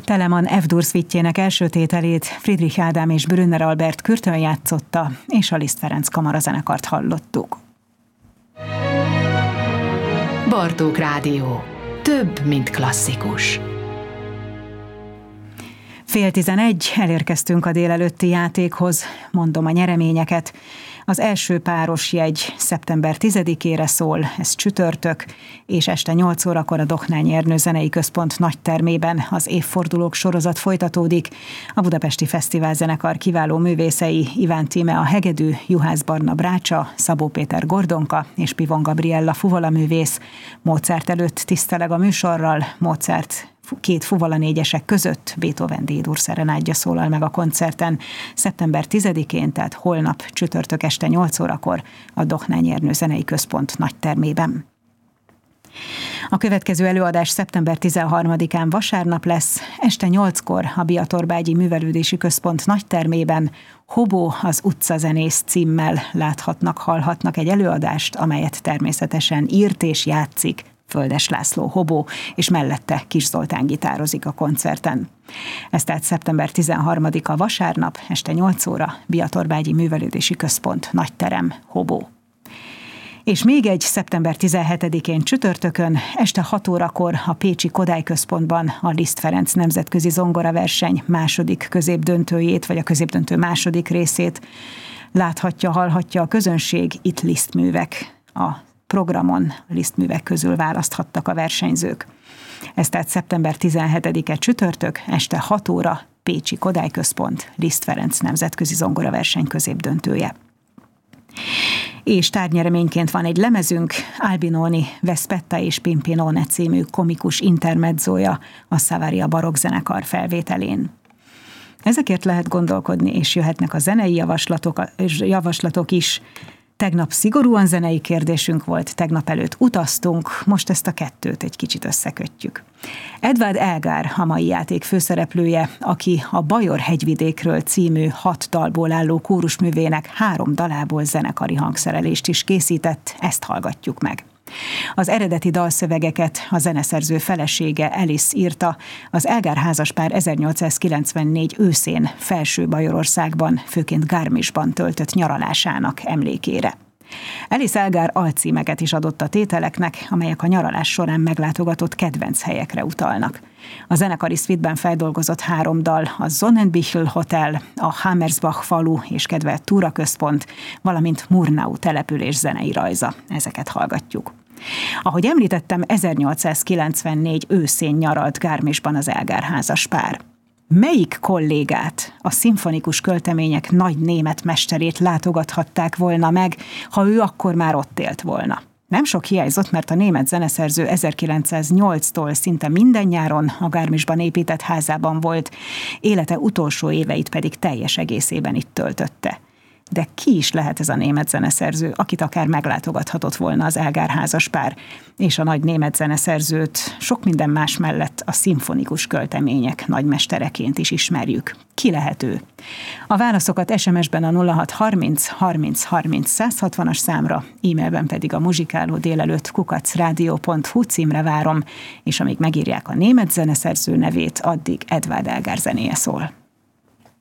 Telemann F-dur-szvitjének első tételét Friedrich Ádám és Brünner Albert Kürtön játszotta, és a Liszt Ferenc kamarazenekart hallottuk. Bartók Rádió. Több, mint klasszikus. 10:11, elérkeztünk a délelőtti játékhoz, mondom a nyereményeket. Az első páros jegy szeptember 10-ére szól, ez csütörtök, és este 8 órakor a Dohnányi Ernő Zenei Központ nagytermében az évfordulók sorozat folytatódik. A Budapesti Fesztiválzenekar kiváló művészei Iván Tíme a hegedű, Juhász Barna brácsa, Szabó Péter gordonka és Pivon Gabriella fuvolaművész. Mozart előtt tiszteleg a műsorral, Mozart két fuvala négyesek között Beethoven D-dur szerenádja szólal meg a koncerten szeptember 10-én, tehát holnap csütörtök este 8 órakor a Dohnányi Ernő Zenei Központ nagytermében. A következő előadás szeptember 13-án vasárnap lesz, este 8-kor a Biatorbágyi Művelődési Központ nagytermében Hobó az utcazenész címmel láthatnak, hallhatnak egy előadást, amelyet természetesen írt és játszik Földes László Hobó, és mellette Kis Zoltán gitározik a koncerten. Ez tehát szeptember 13-a vasárnap, este 8 óra, Biatorbágyi Művelődési Központ, nagyterem, Hobó. És még egy szeptember 17-én csütörtökön, este 6 órakor a Pécsi Kodály Központban a Liszt Ferenc nemzetközi zongoraverseny második középdöntőjét, vagy a középdöntő második részét láthatja, hallhatja a közönség, itt Liszt-művek. A programon Liszt-művek közül választhattak a versenyzők. Ez tehát szeptember 17-e csütörtök, este 6 óra, Pécsi Kodály Központ, Liszt Ferenc nemzetközi zongoraverseny középdöntője. És tárgnyereményként van egy lemezünk, Albinoni, Vespetta és Pimpinone című komikus intermedzója a Savaria Barokk zenekar felvételén. Ezekért lehet gondolkodni, és jöhetnek a zenei javaslatok is. Tegnap szigorúan zenei kérdésünk volt, tegnap előtt utaztunk, most ezt a kettőt egy kicsit összekötjük. Edvard Elgar a mai játék főszereplője, aki a Bajor hegyvidékről című 6 dalból álló kórusművének 3 dalából zenekari hangszerelést is készített, ezt hallgatjuk meg. Az eredeti dalszövegeket a zeneszerző felesége Alice írta, az Elgar házaspár 1894 őszén Felső-Bajorországban, főként Garmischban töltött nyaralásának emlékére. Alice Elgar alcímeket is adott a tételeknek, amelyek a nyaralás során meglátogatott kedvenc helyekre utalnak. A zenekari szvitben feldolgozott 3 dal, a Sonnenbichl Hotel, a Hammersbach falu és kedvelt túraközpont, valamint Murnau település zenei rajza. Ezeket hallgatjuk. Ahogy említettem, 1894 őszén nyaralt Garmischban az Elgar házaspár. Melyik kollégát, a szimfonikus költemények nagy német mesterét látogathatták volna meg, ha ő akkor már ott élt volna? Nem sok hiányzott, mert a német zeneszerző 1908-tól szinte minden nyáron a Garmischban épített házában volt, élete utolsó éveit pedig teljes egészében itt töltötte. De ki is lehet ez a német zeneszerző, akit akár meglátogathatott volna az Elgar házaspár, és a nagy német zeneszerzőt sok minden más mellett a szimfonikus költemények nagymestereként is ismerjük. Ki lehet ő? A válaszokat SMS-ben a 0630 30 30 160-as számra, e-mailben pedig a muzsikálódélelőtt@radio.hu címre várom, és amíg megírják a német zeneszerző nevét, addig Edvard Elgar zenéje szól.